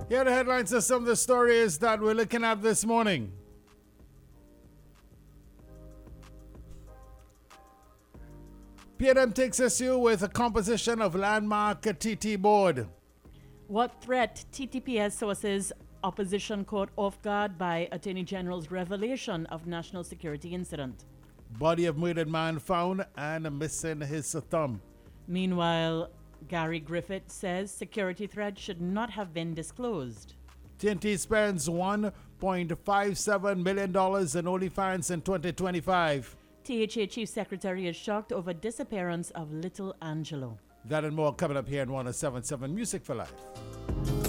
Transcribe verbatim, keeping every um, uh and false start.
Here are the headlines of some of the stories that we're looking at this morning. P N M takes issue with a composition of landmark T T board. What threat T T P S sources opposition caught off guard by Attorney General's revelation of national security incident. Body of murdered man found and missing his thumb. Meanwhile, Gary Griffith says security threat should not have been disclosed. T N T spends one point five seven million dollars in OnlyFans in twenty twenty-five. T H A Chief Secretary is shocked over disappearance of little Angelo. That and more coming up here in one oh seven point seven Music for Life.